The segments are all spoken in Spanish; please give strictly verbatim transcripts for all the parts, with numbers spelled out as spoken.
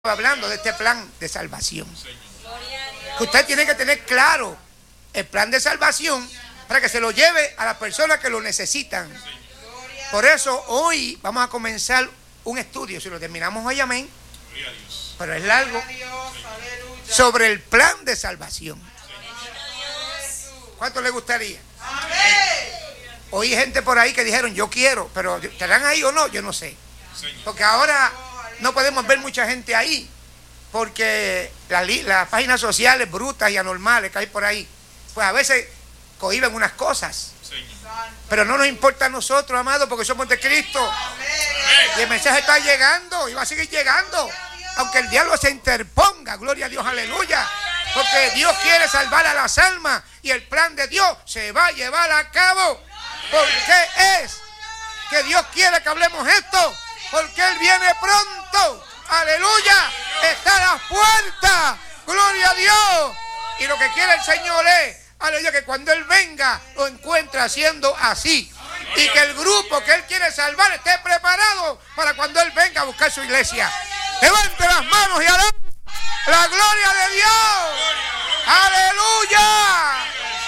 hablando de este plan de salvación. Que usted tiene que tener claro el plan de salvación para que se lo lleve a las personas que lo necesitan. Por eso hoy vamos a comenzar un estudio, si lo terminamos hoy, amén, pero es largo, sobre el plan de salvación. ¿Cuánto le gustaría? Oí gente por ahí que dijeron yo quiero, pero ¿estarán ahí o no? Yo no sé, porque ahora no podemos ver mucha gente ahí, porque las, las páginas sociales brutas y anormales que hay por ahí, pues a veces cohíben unas cosas, pero no nos importa a nosotros, amados, porque somos de Cristo. Y el mensaje está llegando y va a seguir llegando, aunque el diablo se interponga. Gloria a Dios, aleluya, porque Dios quiere salvar a las almas y el plan de Dios se va a llevar a cabo. ¿Por qué es que Dios quiere que hablemos esto? Porque Él viene pronto, aleluya, está a las puertas, gloria a Dios. Y lo que quiere el Señor es, aleluya, que cuando Él venga lo encuentre haciendo así, y que el grupo que Él quiere salvar esté preparado para cuando Él venga a buscar su iglesia. Levante las manos y alabe la gloria de Dios, aleluya.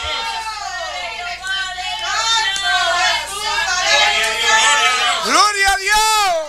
Gloria a Dios.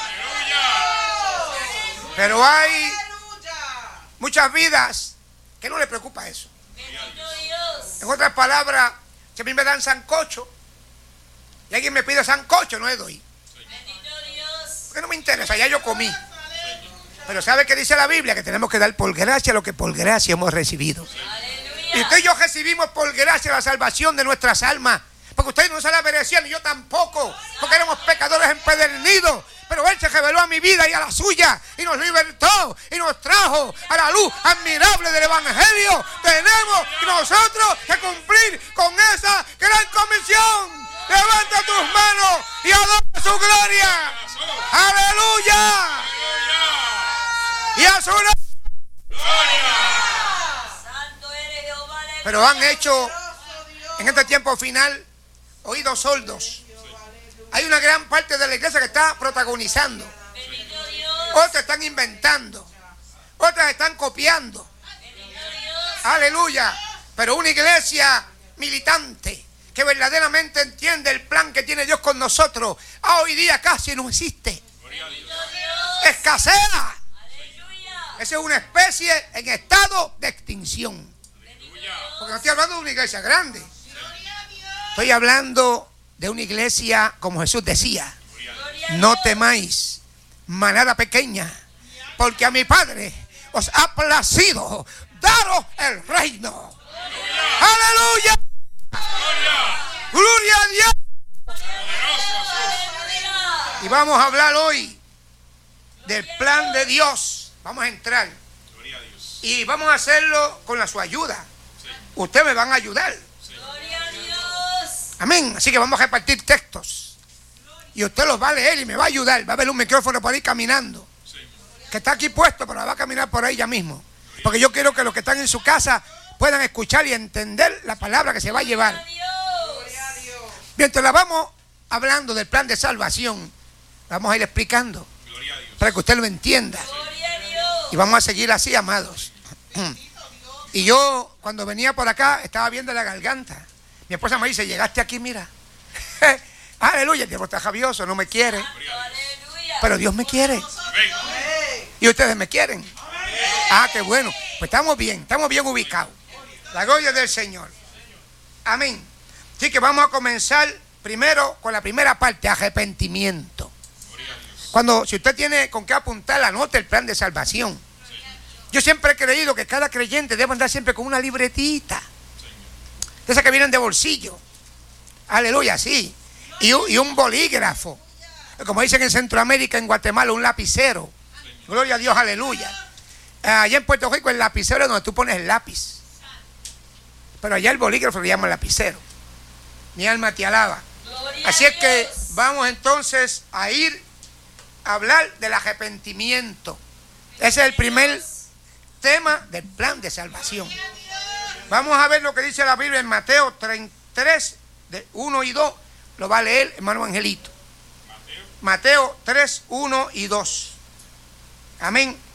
Pero hay muchas vidas que no les preocupa eso. En otras palabras, si a mí me dan sancocho y alguien me pide sancocho, no le doy, porque no me interesa, ya yo comí. Pero ¿sabe qué dice la Biblia? Que tenemos que dar por gracia lo que por gracia hemos recibido. Y usted y yo recibimos por gracia la salvación de nuestras almas, porque usted no se la merecía, ni yo tampoco, porque éramos pecadores empedernidos. Pero Él se reveló a mi vida y a la suya y nos libertó y nos trajo a la luz admirable del Evangelio. Tenemos nosotros que cumplir con esa gran comisión. Levanta tus manos y adora su gloria. Aleluya. Y a su nombre. Pero han hecho en este tiempo final oídos sordos. Hay una gran parte de la iglesia que está protagonizando. Otras están inventando. Otras están copiando. Aleluya. Pero una iglesia militante que verdaderamente entiende el plan que tiene Dios con nosotros, a hoy día casi no existe. Escasea. Esa es una especie en estado de extinción. Porque no estoy hablando de una iglesia grande. Estoy hablando de una iglesia, como Jesús decía, no temáis, manada pequeña, porque a mi Padre os ha placido daros el reino. ¡Aleluya! ¡Gloria a Dios! Y vamos a hablar hoy del plan de Dios. Vamos a entrar y vamos a hacerlo con la su ayuda. Ustedes me van a ayudar. Amén. Así que vamos a repartir textos. Y usted los va a leer y me va a ayudar. Va a haber un micrófono por ahí caminando. Que está aquí puesto, pero va a caminar por ahí ya mismo. Porque yo quiero que los que están en su casa puedan escuchar y entender la palabra que se va a llevar. Mientras la vamos hablando del plan de salvación, vamos a ir explicando para que usted lo entienda. Y vamos a seguir así, amados. Y yo, cuando venía por acá, estaba viendo la garganta. Mi esposa me dice, llegaste aquí, mira. Aleluya, el diablo está rabioso, no me quiere. Pero Dios me quiere. Y ustedes me quieren. Ah, qué bueno. Pues estamos bien, estamos bien ubicados. La gloria del Señor. Amén. Así que vamos a comenzar primero con la primera parte, arrepentimiento. Cuando, si usted tiene con qué apuntar, anote el plan de salvación. Yo siempre he creído que cada creyente debe andar siempre con una libretita. De esas que vienen de bolsillo. Aleluya, sí. Y un, y un bolígrafo. Como dicen en Centroamérica, en Guatemala, un lapicero. Gloria a Dios, aleluya. Allá en Puerto Rico el lapicero es donde tú pones el lápiz. Pero allá el bolígrafo le llaman lapicero. Mi alma te alaba. Así es que vamos entonces a ir a hablar del arrepentimiento. Ese es el primer tema del plan de salvación. Vamos a ver lo que dice la Biblia en Mateo treinta y tres, de uno y dos. Lo va a leer hermano Angelito. Mateo tres, uno y dos. Amén.